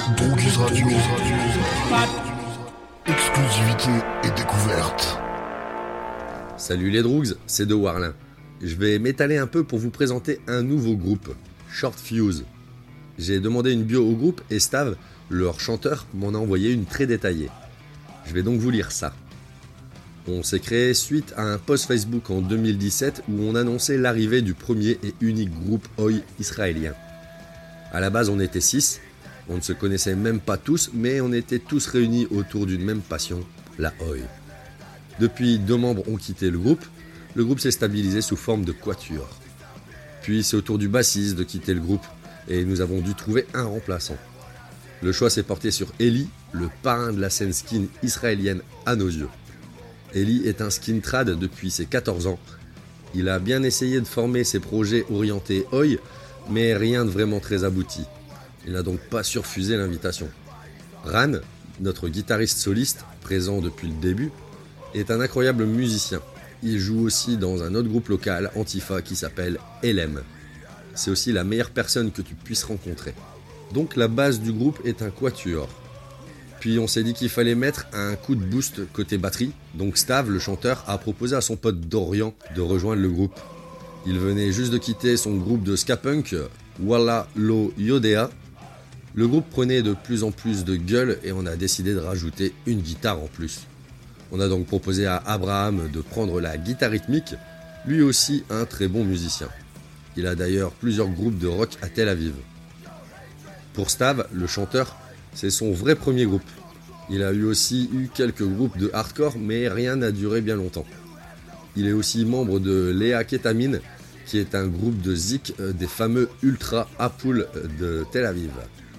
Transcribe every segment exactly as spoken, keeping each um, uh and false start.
Droguise Radio. Exclusivité et découverte. Salut les Droogs, c'est De Warlin. Je vais m'étaler un peu pour vous présenter un nouveau groupe, Short Fuse. J'ai demandé une bio au groupe et Stav, leur chanteur, m'en a envoyé une très détaillée. Je vais donc vous lire ça. On s'est créé suite à un post Facebook en deux mille dix-sept où on annonçait l'arrivée du premier et unique groupe Oi israélien. À la base, on était six, on ne se connaissait même pas tous, mais on était tous réunis autour d'une même passion, la Oi. Depuis, deux membres ont quitté le groupe, le groupe s'est stabilisé sous forme de quatuor. Puis c'est au tour du bassiste de quitter le groupe, et nous avons dû trouver un remplaçant. Le choix s'est porté sur Eli, le parrain de la scène skin israélienne à nos yeux. Eli est un skin trad depuis ses quatorze ans. Il a bien essayé de former ses projets orientés Oi, mais rien de vraiment très abouti. Il n'a donc pas surfusé l'invitation. Ran, notre guitariste soliste, présent depuis le début, est un incroyable musicien. Il joue aussi dans un autre groupe local, Antifa, qui s'appelle L M. C'est aussi la meilleure personne que tu puisses rencontrer. Donc la base du groupe est un quatuor. Puis on s'est dit qu'il fallait mettre un coup de boost côté batterie, donc Stav, le chanteur, a proposé à son pote Dorian de rejoindre le groupe. Il venait juste de quitter son groupe de ska punk, Walla Lo Yodea. Le groupe prenait de plus en plus de gueule et on a décidé de rajouter une guitare en plus. On a donc proposé à Abraham de prendre la guitare rythmique, lui aussi un très bon musicien. Il a d'ailleurs plusieurs groupes de rock à Tel Aviv. Pour Stav, le chanteur, c'est son vrai premier groupe. Il a eu aussi eu quelques groupes de hardcore, mais rien n'a duré bien longtemps. Il est aussi membre de Léa Ketamine, qui est un groupe de zik des fameux Ultra Apoul de Tel Aviv.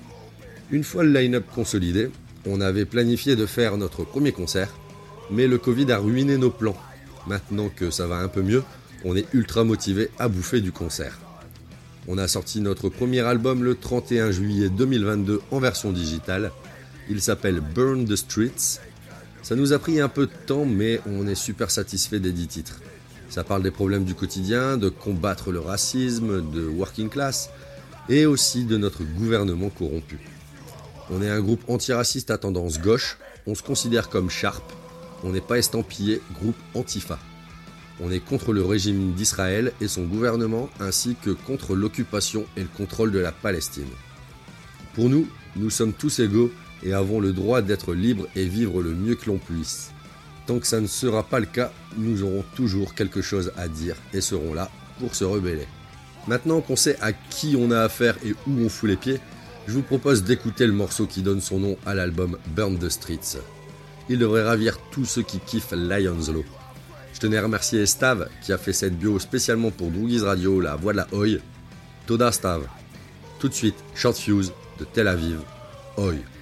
Une fois le line-up consolidé, on avait planifié de faire notre premier concert, mais le Covid a ruiné nos plans. Maintenant que ça va un peu mieux, on est ultra motivé à bouffer du concert. On a sorti notre premier album le trente et un juillet deux mille vingt-deux en version digitale. Il s'appelle Burn the Streets. Ça nous a pris un peu de temps, mais on est super satisfait des dix titres. Ça parle des problèmes du quotidien, de combattre le racisme, de working class, et aussi de notre gouvernement corrompu. On est un groupe antiraciste à tendance gauche, on se considère comme Sharp, on n'est pas estampillé groupe Antifa. On est contre le régime d'Israël et son gouvernement, ainsi que contre l'occupation et le contrôle de la Palestine. Pour nous, nous sommes tous égaux et avons le droit d'être libres et vivre le mieux que l'on puisse. Tant que ça ne sera pas le cas, nous aurons toujours quelque chose à dire et serons là pour se rebeller. Maintenant qu'on sait à qui on a affaire et où on fout les pieds, je vous propose d'écouter le morceau qui donne son nom à l'album Burn the Streets. Il devrait ravir tous ceux qui kiffent Lion's Law. Je tenais à remercier Stav qui a fait cette bio spécialement pour Droguise Radio, la voix de la Oi. Toda Stav. Tout de suite, Short Fuse de Tel Aviv, Oi.